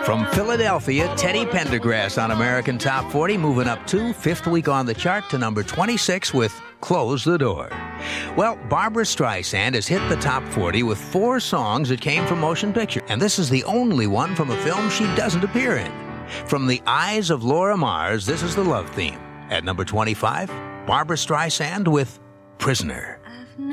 From Philadelphia, Teddy Pendergrass on American Top 40, moving up 2, fifth week on the chart to number 26 with Close the Door. Well, Barbra Streisand has hit the top 40 with 4 songs that came from motion picture, and this is the only one from a film she doesn't appear in. From the eyes of Laura Mars, this is the love theme. At number 25, Barbra Streisand with Prisoner.